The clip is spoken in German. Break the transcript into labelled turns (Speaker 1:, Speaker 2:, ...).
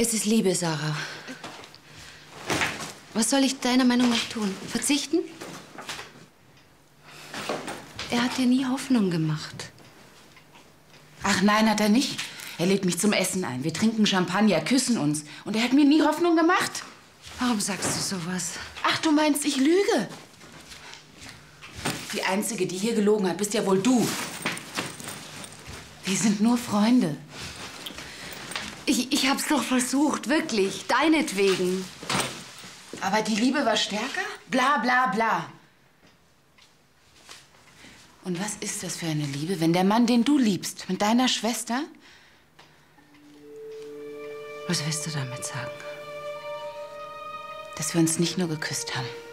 Speaker 1: Es ist Liebe, Sarah. Was soll ich deiner Meinung nach tun? Verzichten? Er hat dir nie Hoffnung gemacht.
Speaker 2: Ach nein, hat er nicht. Er lädt mich zum Essen ein. Wir trinken Champagner, küssen uns. Und er hat mir nie Hoffnung gemacht.
Speaker 1: Warum sagst du sowas?
Speaker 2: Ach, du meinst, ich lüge? Die Einzige, die hier gelogen hat, bist ja wohl du. Wir sind nur Freunde.
Speaker 1: Ich hab's doch versucht, wirklich. Deinetwegen.
Speaker 2: Aber die Liebe war stärker? Bla, bla, bla. Und was ist das für eine Liebe, wenn der Mann, den du liebst, mit deiner Schwester...
Speaker 1: Was willst du damit sagen?
Speaker 2: Dass wir uns nicht nur geküsst haben.